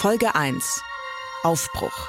Folge 1: Aufbruch.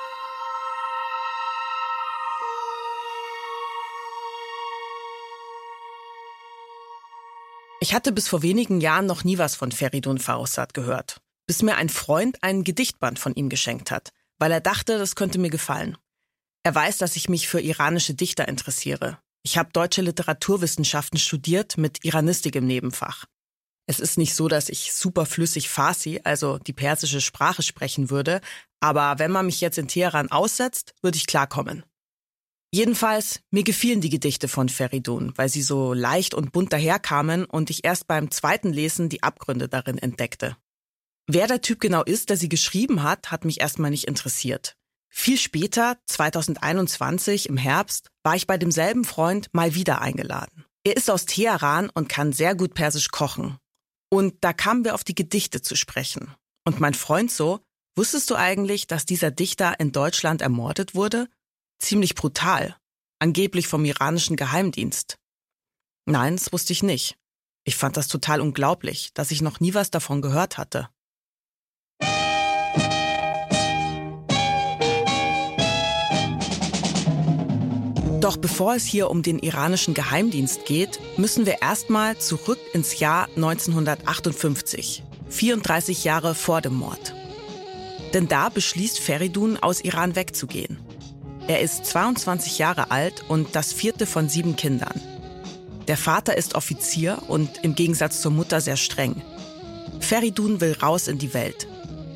Ich hatte bis vor wenigen Jahren noch nie was von Feridun Farrokhzad gehört, bis mir ein Freund einen Gedichtband von ihm geschenkt hat, weil er dachte, das könnte mir gefallen. Er weiß, dass ich mich für iranische Dichter interessiere. Ich habe deutsche Literaturwissenschaften studiert mit Iranistik im Nebenfach. Es ist nicht so, dass ich super flüssig Farsi, also die persische Sprache, sprechen würde, aber wenn man mich jetzt in Teheran aussetzt, würde ich klarkommen. Jedenfalls, mir gefielen die Gedichte von Feridun, weil sie so leicht und bunt daherkamen und ich erst beim zweiten Lesen die Abgründe darin entdeckte. Wer der Typ genau ist, der sie geschrieben hat, hat mich erstmal nicht interessiert. Viel später, 2021 im Herbst, war ich bei demselben Freund mal wieder eingeladen. Er ist aus Teheran und kann sehr gut persisch kochen. Und da kamen wir auf die Gedichte zu sprechen. Und mein Freund so: Wusstest du eigentlich, dass dieser Dichter in Deutschland ermordet wurde? Ziemlich brutal. Angeblich vom iranischen Geheimdienst. Nein, das wusste ich nicht. Ich fand das total unglaublich, dass ich noch nie was davon gehört hatte. Doch bevor es hier um den iranischen Geheimdienst geht, müssen wir erstmal zurück ins Jahr 1958, 34 Jahre vor dem Mord. Denn da beschließt Feridun, aus Iran wegzugehen. Er ist 22 Jahre alt und das vierte von 7 Kindern. Der Vater ist Offizier und im Gegensatz zur Mutter sehr streng. Feridun will raus in die Welt.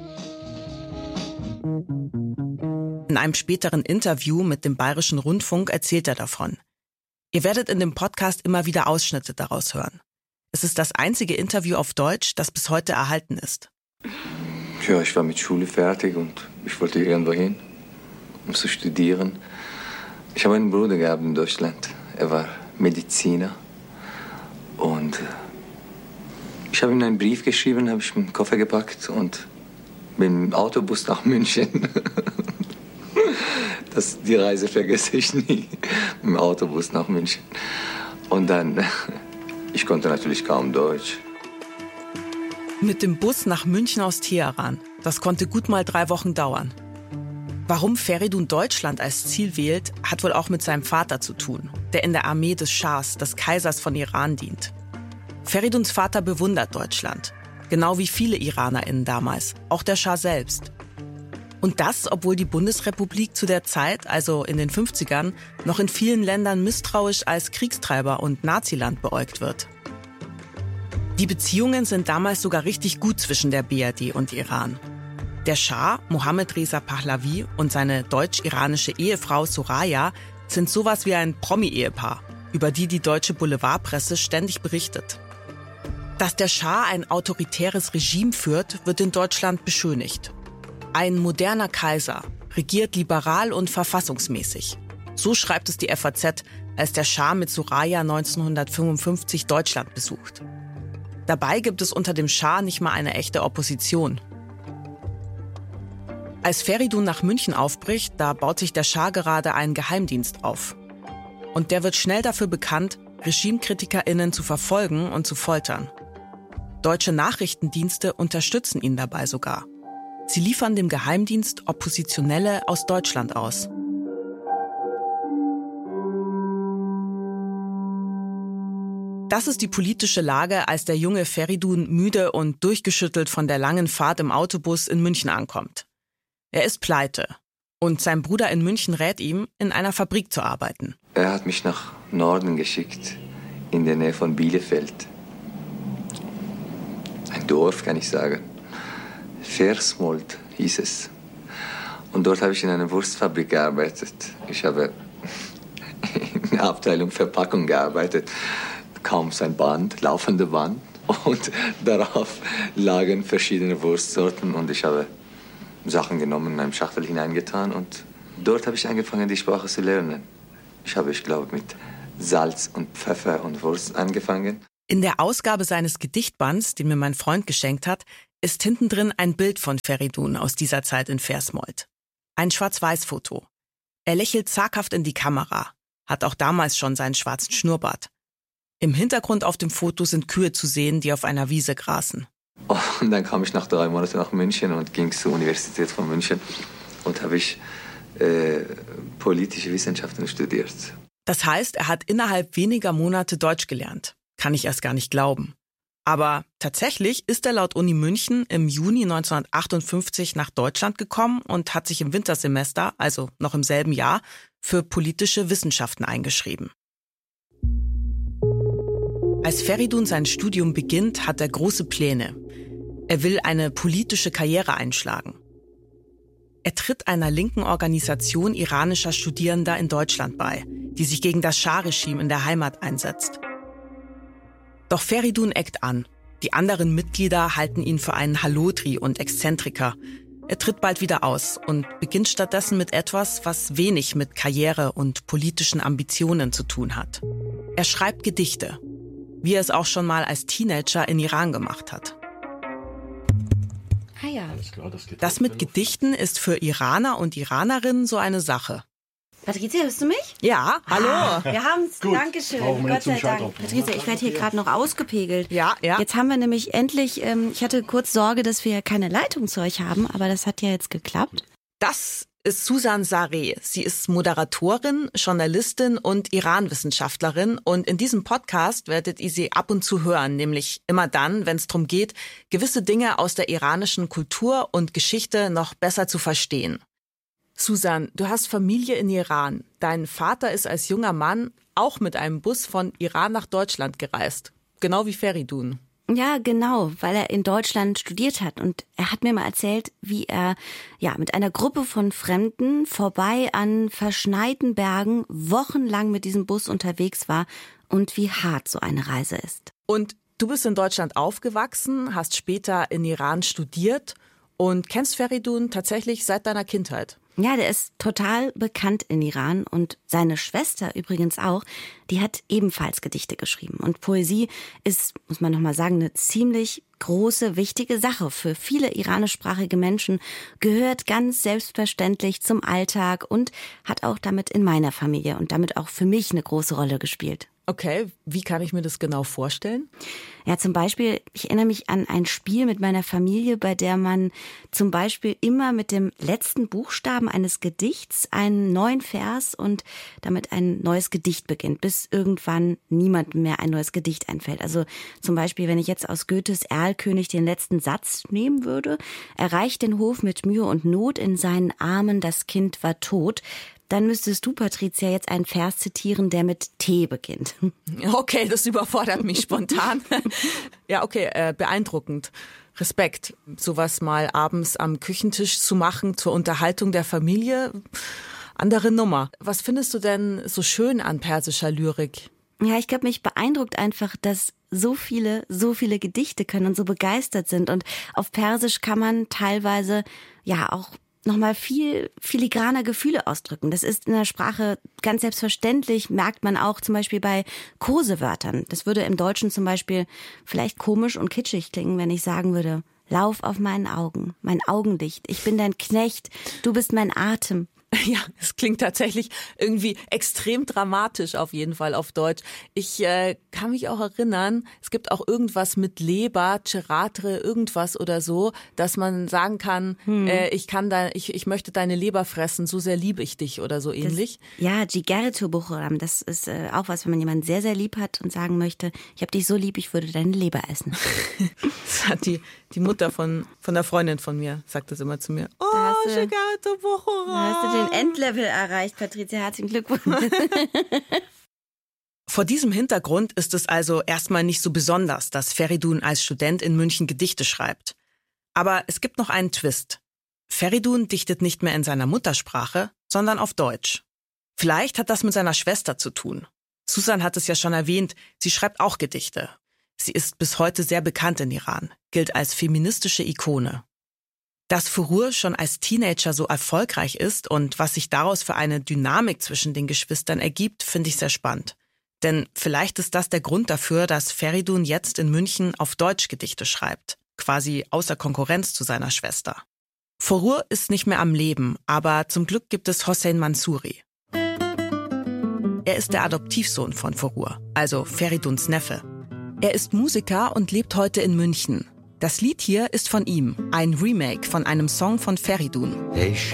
In einem späteren Interview mit dem Bayerischen Rundfunk erzählt er davon. Ihr werdet in dem Podcast immer wieder Ausschnitte daraus hören. Es ist das einzige Interview auf Deutsch, das bis heute erhalten ist. Ja, ich war mit Schule fertig und ich wollte irgendwo hin, um zu studieren. Ich habe einen Bruder gehabt in Deutschland. Er war Mediziner. Und ich habe ihm einen Brief geschrieben, habe ich meinen Koffer gepackt und mit dem Autobus nach München. Die Reise vergesse ich nie. Mit dem Autobus nach München. Und dann, ich konnte natürlich kaum Deutsch. Mit dem Bus nach München aus Teheran. Das konnte gut mal 3 Wochen dauern. Warum Feridun Deutschland als Ziel wählt, hat wohl auch mit seinem Vater zu tun, der in der Armee des Schahs, des Kaisers von Iran, dient. Feriduns Vater bewundert Deutschland. Genau wie viele IranerInnen damals, auch der Schah selbst. Und das, obwohl die Bundesrepublik zu der Zeit, also in den 50ern, noch in vielen Ländern misstrauisch als Kriegstreiber und Naziland beäugt wird. Die Beziehungen sind damals sogar richtig gut zwischen der BRD und Iran. Der Schah, Mohammad Reza Pahlavi, und seine deutsch-iranische Ehefrau Soraya sind sowas wie ein Promi-Ehepaar, über die deutsche Boulevardpresse ständig berichtet. Dass der Schah ein autoritäres Regime führt, wird in Deutschland beschönigt. Ein moderner Kaiser, regiert liberal und verfassungsmäßig. So schreibt es die FAZ, als der Schah mit Soraya 1955 Deutschland besucht. Dabei gibt es unter dem Schah nicht mal eine echte Opposition. Als Feridun nach München aufbricht, da baut sich der Schah gerade einen Geheimdienst auf. Und der wird schnell dafür bekannt, RegimekritikerInnen zu verfolgen und zu foltern. Deutsche Nachrichtendienste unterstützen ihn dabei sogar. Sie liefern dem Geheimdienst Oppositionelle aus Deutschland aus. Das ist die politische Lage, als der junge Feridun müde und durchgeschüttelt von der langen Fahrt im Autobus in München ankommt. Er ist pleite und sein Bruder in München rät ihm, in einer Fabrik zu arbeiten. Er hat mich nach Norden geschickt, in der Nähe von Bielefeld. Ein Dorf, kann ich sagen. Versmold hieß es. Und dort habe ich in einer Wurstfabrik gearbeitet. Ich habe in der Abteilung Verpackung gearbeitet. Kaum sein Band, laufende Band. Und darauf lagen verschiedene Wurstsorten. Und ich habe Sachen genommen, in eine Schachtel hineingetan. Und dort habe ich angefangen, die Sprache zu lernen. Ich glaube, mit Salz und Pfeffer und Wurst angefangen. In der Ausgabe seines Gedichtbands, den mir mein Freund geschenkt hat, ist hinten drin ein Bild von Feridun aus dieser Zeit in Versmold. Ein Schwarz-Weiß-Foto. Er lächelt zaghaft in die Kamera, hat auch damals schon seinen schwarzen Schnurrbart. Im Hintergrund auf dem Foto sind Kühe zu sehen, die auf einer Wiese grasen. Und dann kam ich nach 3 Monaten nach München und ging zur Universität von München und habe ich politische Wissenschaften studiert. Das heißt, er hat innerhalb weniger Monate Deutsch gelernt. Kann ich erst gar nicht glauben. Aber tatsächlich ist er laut Uni München im Juni 1958 nach Deutschland gekommen und hat sich im Wintersemester, also noch im selben Jahr, für politische Wissenschaften eingeschrieben. Als Feridun sein Studium beginnt, hat er große Pläne. Er will eine politische Karriere einschlagen. Er tritt einer linken Organisation iranischer Studierender in Deutschland bei, die sich gegen das Schah-Regime in der Heimat einsetzt. Doch Feridun eckt an. Die anderen Mitglieder halten ihn für einen Hallodri und Exzentriker. Er tritt bald wieder aus und beginnt stattdessen mit etwas, was wenig mit Karriere und politischen Ambitionen zu tun hat. Er schreibt Gedichte, wie er es auch schon mal als Teenager in Iran gemacht hat. Ah ja. Das mit Gedichten ist für Iraner und Iranerinnen so eine Sache. Patricia, hörst du mich? Ja, hallo. Wir haben es. Dankeschön. Gott sei Dank. Patricia, ich werde hier gerade noch ausgepegelt. Ja. Jetzt haben wir nämlich endlich, ich hatte kurz Sorge, dass wir keine Leitung zu euch haben, aber das hat ja jetzt geklappt. Das ist Susan Sareh. Sie ist Moderatorin, Journalistin und Iran-Wissenschaftlerin. Und in diesem Podcast werdet ihr sie ab und zu hören, nämlich immer dann, wenn es darum geht, gewisse Dinge aus der iranischen Kultur und Geschichte noch besser zu verstehen. Susan, du hast Familie in Iran. Dein Vater ist als junger Mann auch mit einem Bus von Iran nach Deutschland gereist. Genau wie Feridun. Ja, genau, weil er in Deutschland studiert hat. Und er hat mir mal erzählt, wie er mit einer Gruppe von Fremden vorbei an verschneiten Bergen wochenlang mit diesem Bus unterwegs war und wie hart so eine Reise ist. Und du bist in Deutschland aufgewachsen, hast später in Iran studiert und kennst Feridun tatsächlich seit deiner Kindheit. Ja, der ist total bekannt in Iran und seine Schwester übrigens auch, die hat ebenfalls Gedichte geschrieben. Und Poesie ist, muss man nochmal sagen, eine ziemlich große, wichtige Sache für viele iranischsprachige Menschen, gehört ganz selbstverständlich zum Alltag und hat auch damit in meiner Familie und damit auch für mich eine große Rolle gespielt. Okay, wie kann ich mir das genau vorstellen? Ja, zum Beispiel, ich erinnere mich an ein Spiel mit meiner Familie, bei der man zum Beispiel immer mit dem letzten Buchstaben eines Gedichts einen neuen Vers und damit ein neues Gedicht beginnt, bis irgendwann niemandem mehr ein neues Gedicht einfällt. Also zum Beispiel, wenn ich jetzt aus Goethes Erlkönig den letzten Satz nehmen würde: erreicht den Hof mit Mühe und Not, in seinen Armen das Kind war tot. Dann müsstest du, Patricia, jetzt einen Vers zitieren, der mit T beginnt. Okay, das überfordert mich spontan. Ja, okay, beeindruckend. Respekt. Sowas mal abends am Küchentisch zu machen zur Unterhaltung der Familie, andere Nummer. Was findest du denn so schön an persischer Lyrik? Ja, ich glaube, mich beeindruckt einfach, dass so viele Gedichte können und so begeistert sind. Und auf Persisch kann man teilweise auch nochmal viel filigraner Gefühle ausdrücken. Das ist in der Sprache ganz selbstverständlich, merkt man auch zum Beispiel bei Kosewörtern. Das würde im Deutschen zum Beispiel vielleicht komisch und kitschig klingen, wenn ich sagen würde: Lauf auf meinen Augen, mein Augenlicht, ich bin dein Knecht, du bist mein Atem. Ja, es klingt tatsächlich irgendwie extrem dramatisch auf jeden Fall auf Deutsch. Ich kann mich auch erinnern, es gibt auch irgendwas mit Leber, Ceratre, irgendwas oder so, dass man sagen kann, ich möchte deine Leber fressen, so sehr liebe ich dich oder so ähnlich. Jigartu Bukhram, das ist auch was, wenn man jemanden sehr, sehr lieb hat und sagen möchte, ich habe dich so lieb, ich würde deine Leber essen. Das hat die Mutter von der Freundin von mir, sagt das immer zu mir. Oh, Jigartu Bukhram. Da hast du den Endlevel erreicht, Patricia. Herzlichen Glückwunsch. Vor diesem Hintergrund ist es also erstmal nicht so besonders, dass Feridun als Student in München Gedichte schreibt. Aber es gibt noch einen Twist. Feridun dichtet nicht mehr in seiner Muttersprache, sondern auf Deutsch. Vielleicht hat das mit seiner Schwester zu tun. Susan hat es ja schon erwähnt, sie schreibt auch Gedichte. Sie ist bis heute sehr bekannt in Iran, gilt als feministische Ikone. Dass Furur schon als Teenager so erfolgreich ist und was sich daraus für eine Dynamik zwischen den Geschwistern ergibt, finde ich sehr spannend. Denn vielleicht ist das der Grund dafür, dass Feridun jetzt in München auf Deutsch Gedichte schreibt, quasi außer Konkurrenz zu seiner Schwester. Furur ist nicht mehr am Leben, aber zum Glück gibt es Hossein Mansouri. Er ist der Adoptivsohn von Furur, also Feriduns Neffe. Er ist Musiker und lebt heute in München. Das Lied hier ist von ihm, ein Remake von einem Song von Feridun. Hey,